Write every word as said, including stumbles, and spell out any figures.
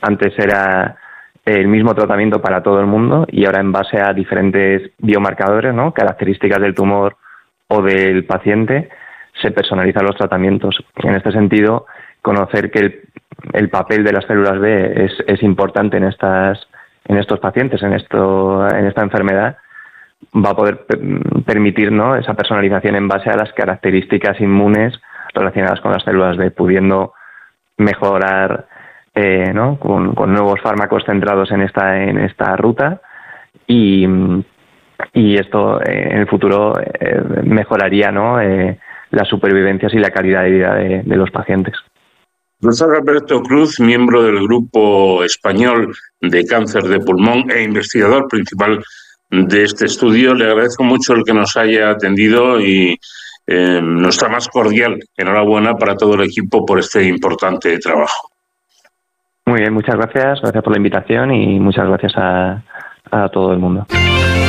Antes era el mismo tratamiento para todo el mundo y ahora en base a diferentes biomarcadores, ¿no? Características del tumor o del paciente, se personalizan los tratamientos. En este sentido, conocer que el, el papel de las células B es, es importante en estas en estos pacientes, en esto en esta enfermedad, va a poder permitir, ¿no?, esa personalización en base a las características inmunes relacionadas con las células B, pudiendo mejorar eh, ¿no?, con, con nuevos fármacos centrados en esta en esta ruta y, y esto eh, en el futuro eh, mejoraría, ¿no?, eh, las supervivencias y la calidad de vida de, de los pacientes. Profesor Alberto Cruz, miembro del Grupo Español de Cáncer de Pulmón e investigador principal de este estudio, le agradezco mucho el que nos haya atendido y eh, nuestra más cordial enhorabuena para todo el equipo por este importante trabajo. Muy bien, muchas gracias, gracias por la invitación y muchas gracias a, a todo el mundo.